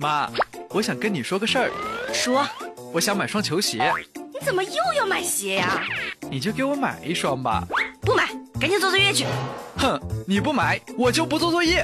妈，我想跟你说个事儿。 说， 我想买双球鞋。 你怎么又要买鞋呀？ 你就给我买一双吧。 不买，赶紧做作业去。 哼，你不买，我就不做作业。